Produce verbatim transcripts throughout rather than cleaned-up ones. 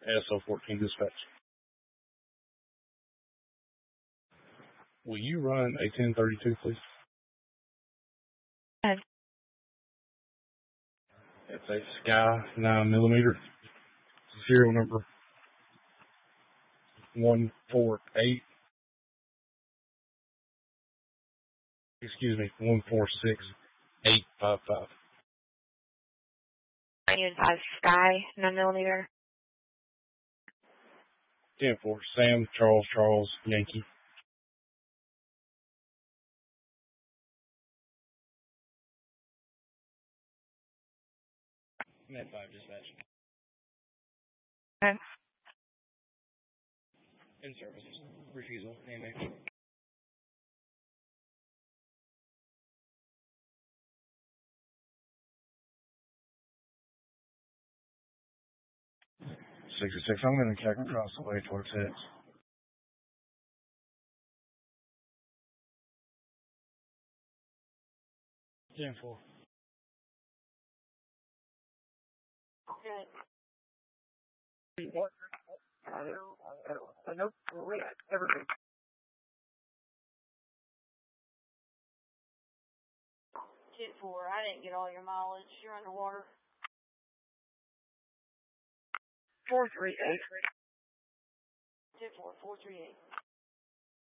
S O fourteen dispatch. Will you run a ten thirty-two, please? Yes. It's a Sky nine millimeter. Serial number one four eight. Excuse me, one four six eight five five. nine five Sky nine millimeter. ten four. Sam Charles Charles Yankee. Net five dispatch. Okay. In service. Refusal. Name. sixty-six. I'm going to check across the way towards it. ten four. Okay. What? I don't know. I don't know. Wait, everything. ten four. I didn't get all your mileage. You're underwater. four three eight. ten four. four three eight.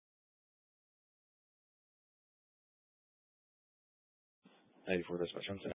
eighty-four dispatch.